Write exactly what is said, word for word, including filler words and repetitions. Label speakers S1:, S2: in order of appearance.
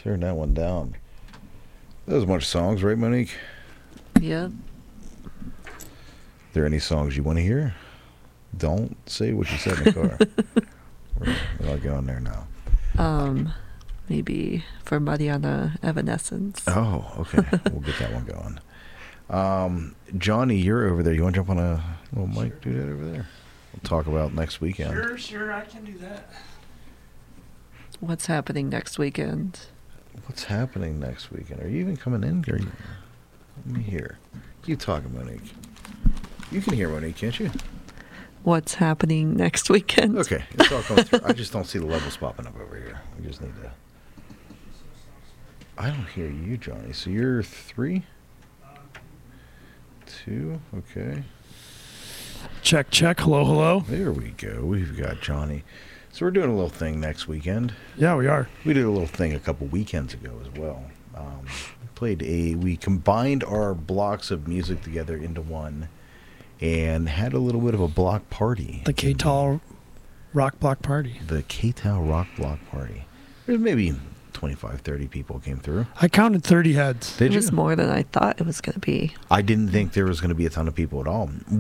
S1: Turn that one down. That was a bunch of songs, right, Monique?
S2: Yeah.
S1: Are there any songs you want to hear? Don't say what you said in the car. we're, we're not going there now.
S2: Um, maybe for Mariana Evanescence.
S1: Oh, okay. We'll get that one going. Um, Johnny, you're over there. You want to jump on a little mic? Do that over there. We'll talk about next weekend.
S3: Sure, sure, I can do that.
S2: What's happening next weekend?
S1: What's happening next weekend? Are you even coming in? Are you, let me hear. You talking, Monique. You can hear Monique, can't you?
S2: What's happening next weekend?
S1: Okay, it's all coming through. I just don't see the levels popping up over here. We just need to... I don't hear you, Johnny. So you're three? Two? Okay.
S3: Check, check. Hello, hello.
S1: There we go. We've got Johnny. So we're doing a little thing next weekend.
S3: Yeah, we are.
S1: We did a little thing a couple weekends ago as well. Um, we played a... We combined our blocks of music together into one and had a little bit of a block party.
S3: The K-Tal Rock Block Party.
S1: The K-Tal Rock Block Party. There's maybe twenty-five, thirty people came through.
S3: I counted thirty heads.
S1: Did
S2: it
S1: you?
S2: was more than I thought it was going to be.
S1: I didn't think there was going to be a ton of people at all.